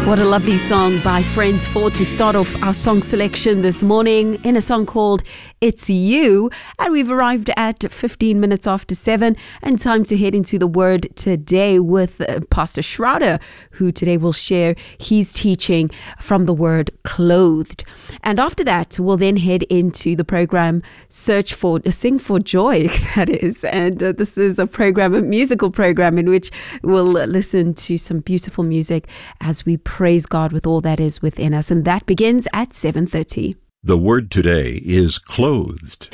What a lovely song by Friends 4 to start off our song selection this morning in a song called It's You. And we've arrived at 15 minutes after 7 and time to head into the Word today with Pastor Schrader, who today will share his teaching from the word clothed. And after that, we'll then head into the program Sing for Joy, that is. And this is a musical program in which we'll listen to some beautiful music as we praise God with all that is within us. And that begins at 7:30. The word today is clothed.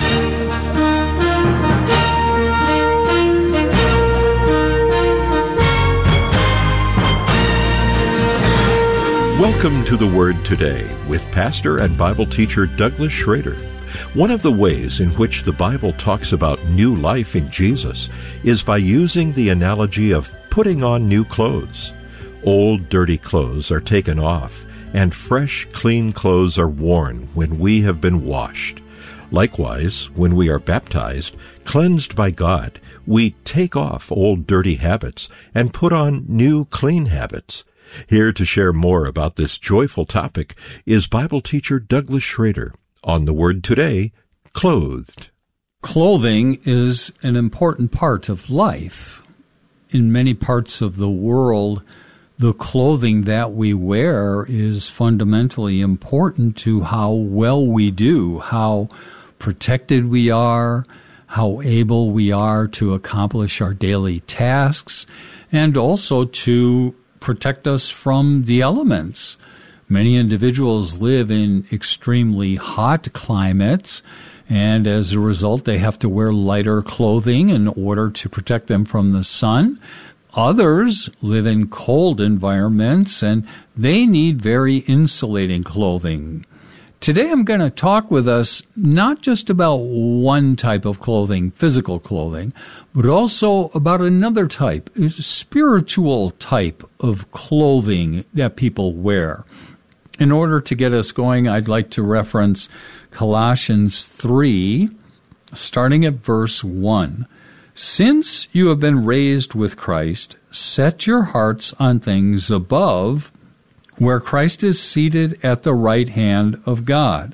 Welcome to the Word Today with pastor and Bible teacher Douglas Schrader. One of the ways in which the Bible talks about new life in Jesus is by using the analogy of putting on new clothes. Old, dirty clothes are taken off, and fresh, clean clothes are worn when we have been washed. Likewise, when we are baptized, cleansed by God, we take off old, dirty habits and put on new, clean habits. Here to share more about this joyful topic is Bible teacher Douglas Schrader on the Word Today, Clothed. Clothing is an important part of life. In many parts of the world, the clothing that we wear is fundamentally important to how well we do, how protected we are, how able we are to accomplish our daily tasks, and also to protect us from the elements. Many individuals live in extremely hot climates, and as a result, they have to wear lighter clothing in order to protect them from the sun. Others live in cold environments, and they need very insulating clothing. Today I'm going to talk with us not just about one type of clothing, physical clothing, but also about another type, a spiritual type of clothing that people wear. In order to get us going, I'd like to reference Colossians 3, starting at verse 1. Since you have been raised with Christ, set your hearts on things above, where Christ is seated at the right hand of God.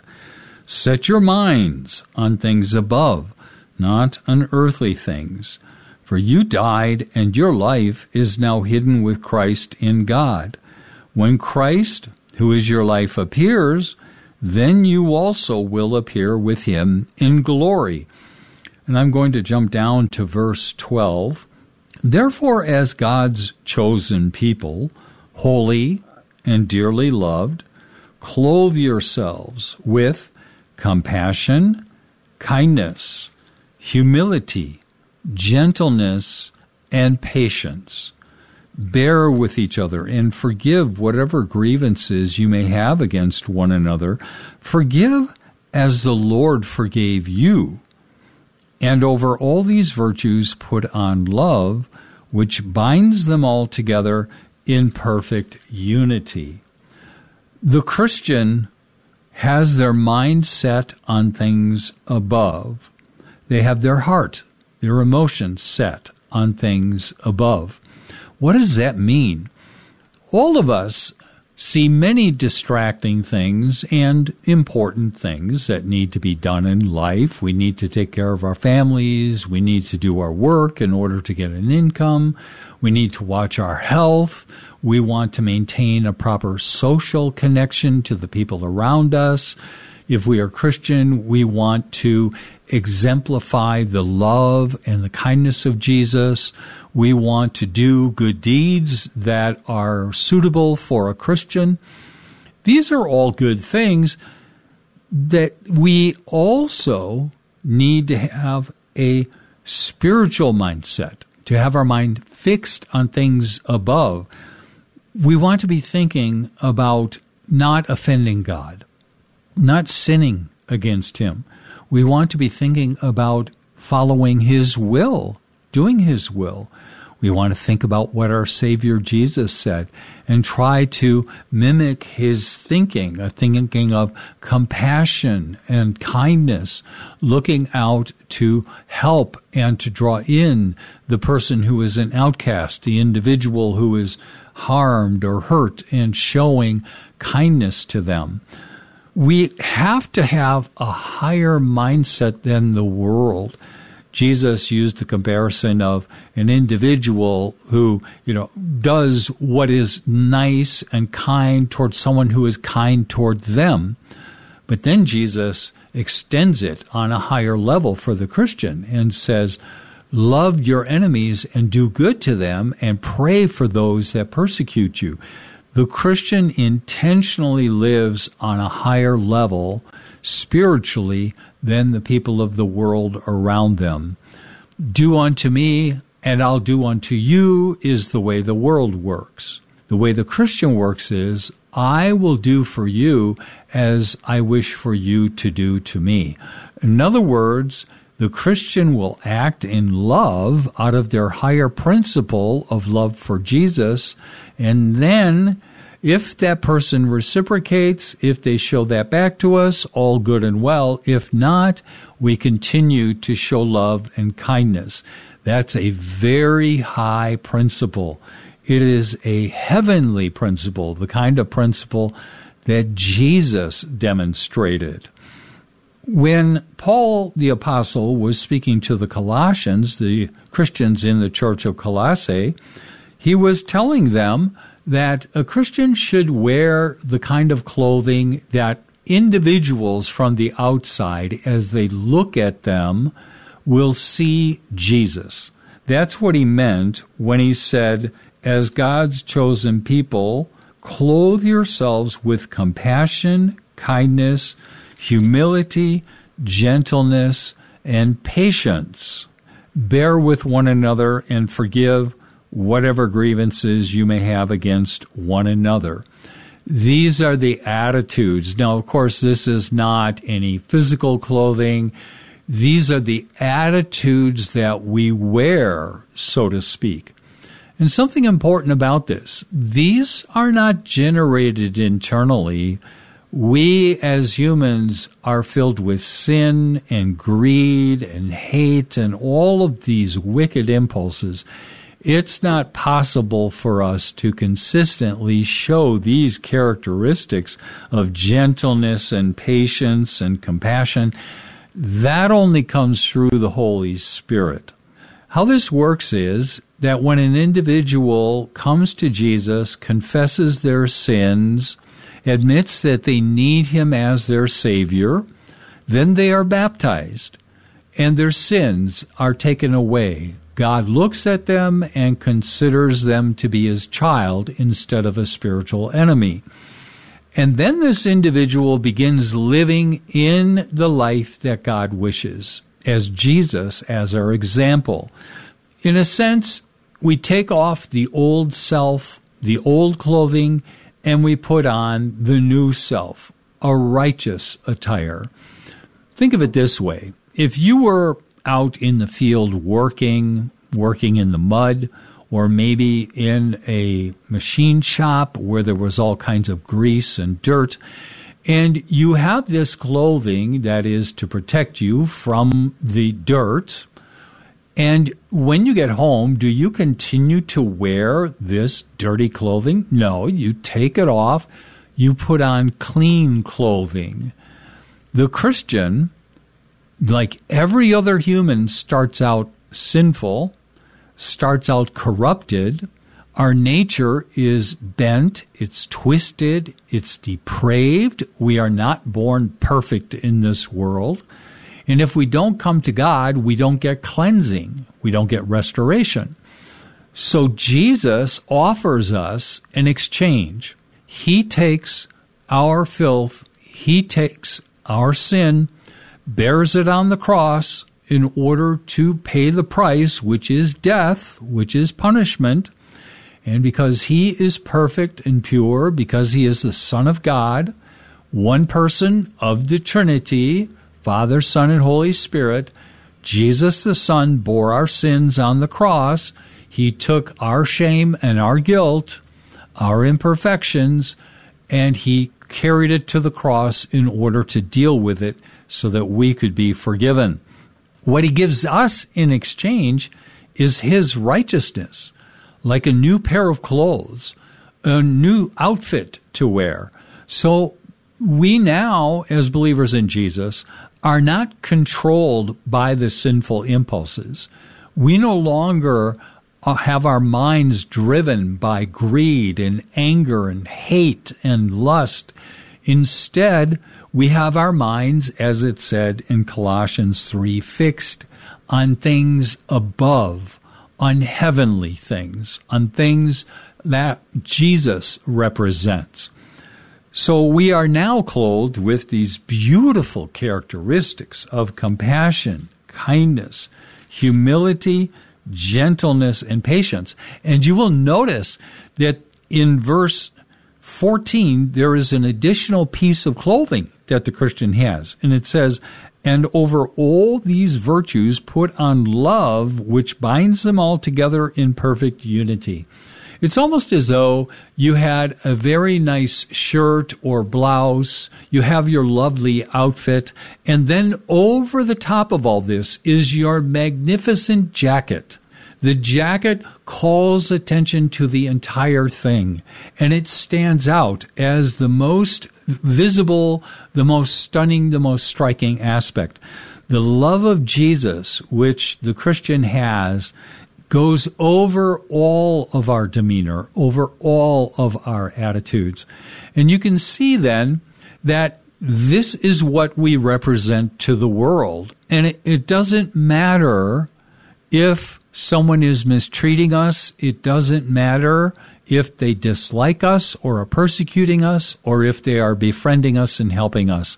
Set your minds on things above, not on earthly things. For you died, and your life is now hidden with Christ in God. When Christ, who is your life, appears, then you also will appear with him in glory. And I'm going to jump down to verse 12. Therefore, as God's chosen people, holy and dearly loved, clothe yourselves with compassion, kindness, humility, gentleness, and patience. Bear with each other and forgive whatever grievances you may have against one another. Forgive as the Lord forgave you. And over all these virtues put on love, which binds them all together in perfect unity. The Christian has their mind set on things above. They have their heart, their emotions set on things above. What does that mean? All of us see many distracting things and important things that need to be done in life. We need to take care of our families. We need to do our work in order to get an income. We need to watch our health. We want to maintain a proper social connection to the people around us. If we are Christian, we want to exemplify the love and the kindness of Jesus. We want to do good deeds that are suitable for a Christian. These are all good things that we also need to have a spiritual mindset, to have our mind fixed on things above. We want to be thinking about not offending God, not sinning against him. We want to be thinking about following his will, doing his will. We want to think about what our Savior Jesus said and try to mimic his thinking, a thinking of compassion and kindness, looking out to help and to draw in the person who is an outcast, the individual who is harmed or hurt and showing kindness to them. We have to have a higher mindset than the world. Jesus used the comparison of an individual who, does what is nice and kind towards someone who is kind toward them. But then Jesus extends it on a higher level for the Christian and says, love your enemies and do good to them and pray for those that persecute you. The Christian intentionally lives on a higher level spiritually than the people of the world around them. Do unto me and I'll do unto you is the way the world works. The way the Christian works is, I will do for you as I wish for you to do to me. In other words, the Christian will act in love out of their higher principle of love for Jesus, and then if that person reciprocates, if they show that back to us, all good and well. If not, we continue to show love and kindness. That's a very high principle. It is a heavenly principle, the kind of principle that Jesus demonstrated. When Paul the Apostle was speaking to the Colossians, the Christians in the church of Colossae, he was telling them that a Christian should wear the kind of clothing that individuals from the outside, as they look at them, will see Jesus. That's what he meant when he said, as God's chosen people, clothe yourselves with compassion, kindness, humility, gentleness, and patience. Bear with one another and forgive whatever grievances you may have against one another. These are the attitudes. Now, of course, this is not any physical clothing. These are the attitudes that we wear, so to speak. And something important about this, these are not generated internally. We as humans are filled with sin and greed and hate and all of these wicked impulses. It's not possible for us to consistently show these characteristics of gentleness and patience and compassion. That only comes through the Holy Spirit. How this works is that when an individual comes to Jesus, confesses their sins, admits that they need him as their Savior, then they are baptized, and their sins are taken away. God looks at them and considers them to be his child instead of a spiritual enemy. And then this individual begins living in the life that God wishes, as Jesus as our example. In a sense, we take off the old self, the old clothing, and we put on the new self, a righteous attire. Think of it this way. If you were out in the field working in the mud, or maybe in a machine shop where there was all kinds of grease and dirt, and you have this clothing that is to protect you from the dirt, and when you get home, do you continue to wear this dirty clothing? No, you take it off, you put on clean clothing. The Christian, like every other human, starts out sinful, starts out corrupted. Our nature is bent, it's twisted, it's depraved. We are not born perfect in this world. And if we don't come to God, we don't get cleansing. We don't get restoration. So Jesus offers us an exchange. He takes our filth, he takes our sin, bears it on the cross in order to pay the price, which is death, which is punishment. And because he is perfect and pure, because he is the Son of God, one person of the Trinity, Father, Son, and Holy Spirit, Jesus the Son bore our sins on the cross. He took our shame and our guilt, our imperfections, and he carried it to the cross in order to deal with it so that we could be forgiven. What he gives us in exchange is his righteousness, like a new pair of clothes. a new outfit to wear. So we now, as believers in Jesus, are not controlled by the sinful impulses. We no longer have our minds driven by greed and anger and hate and lust. Instead, we have our minds, as it said in Colossians 3, fixed on things above, on heavenly things, on things that Jesus represents. So we are now clothed with these beautiful characteristics of compassion, kindness, humility, gentleness, and patience. And you will notice that in verse 14, there is an additional piece of clothing that the Christian has. And it says, "And over all these virtues put on love, which binds them all together in perfect unity." It's almost as though you had a very nice shirt or blouse, you have your lovely outfit, and then over the top of all this is your magnificent jacket. The jacket calls attention to the entire thing, and it stands out as the most visible, the most stunning, the most striking aspect. The love of Jesus, which the Christian has, goes over all of our demeanor, over all of our attitudes. And you can see then that this is what we represent to the world. And it doesn't matter if someone is mistreating us. It doesn't matter if they dislike us or are persecuting us or if they are befriending us and helping us.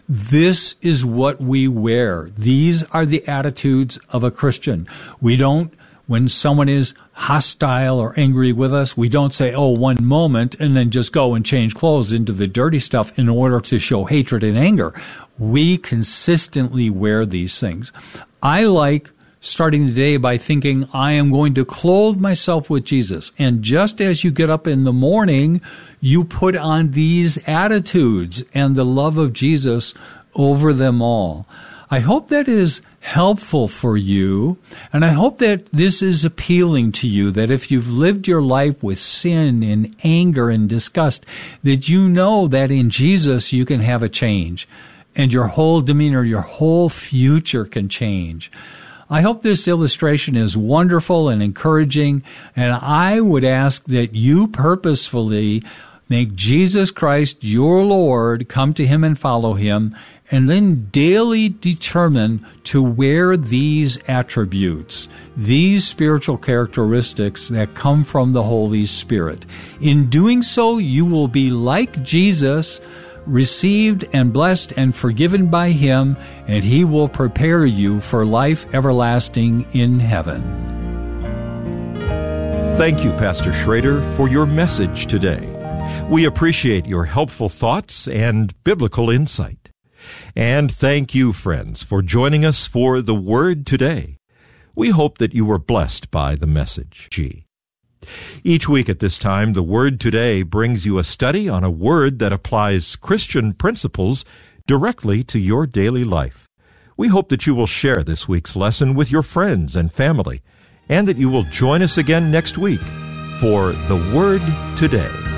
This is what we wear. These are the attitudes of a Christian. We don't, when someone is hostile or angry with us, we don't say, "Oh, one moment," and then just go and change clothes into the dirty stuff in order to show hatred and anger. We consistently wear these things. I like starting the day by thinking, I am going to clothe myself with Jesus. And just as you get up in the morning, you put on these attitudes and the love of Jesus over them all. I hope that is helpful for you, and I hope that this is appealing to you, that if you've lived your life with sin and anger and disgust, that you know that in Jesus you can have a change, and your whole demeanor, your whole future can change. I hope this illustration is wonderful and encouraging, and I would ask that you purposefully make Jesus Christ your Lord, come to Him and follow Him, and then daily determine to wear these attributes, these spiritual characteristics that come from the Holy Spirit. In doing so, you will be like Jesus, received and blessed and forgiven by Him, and He will prepare you for life everlasting in heaven. Thank you, Pastor Schrader, for your message today. We appreciate your helpful thoughts and biblical insight. And thank you, friends, for joining us for The Word Today. We hope that you were blessed by the message. Each week at this time, The Word Today brings you a study on a word that applies Christian principles directly to your daily life. We hope that you will share this week's lesson with your friends and family, and that you will join us again next week for The Word Today.